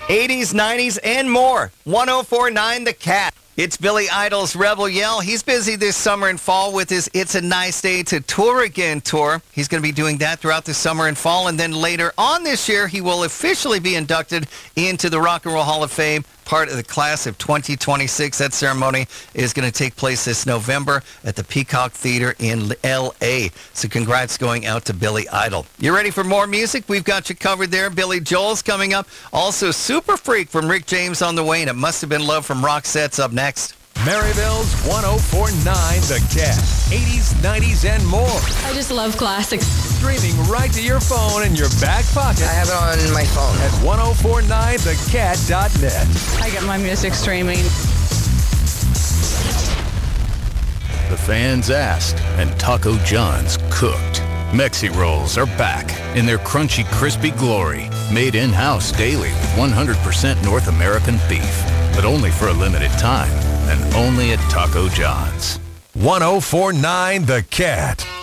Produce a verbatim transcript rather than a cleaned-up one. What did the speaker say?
eighties, nineties, and more. one oh four point nine The Cat. It's Billy Idol's Rebel Yell. He's busy this summer and fall with his It's a Nice Day to Tour Again tour. He's going to be doing that throughout the summer and fall. And then later on this year, he will officially be inducted into the Rock and Roll Hall of Fame, part of the class of twenty twenty-six. That ceremony is going to take place this November at the Peacock Theater in L A. So congrats going out to Billy Idol. You ready for more music? We've got you covered there. Billy Joel's coming up. Also, Super Freak from Rick James on the way. And It Must Have Been Love from Roxette's up next. Maryville's one oh four point nine The Cat. eighties, nineties, and more. I just love classics. Streaming right to your phone in your back pocket. I have it on my phone. At ten forty-nine the cat dot net. I get my music streaming. The fans asked, and Taco John's cooked. Mexi Rolls are back in their crunchy, crispy glory. Made in-house daily with one hundred percent North American beef. But only for a limited time. And only at Taco John's. ten forty-nine The Cat.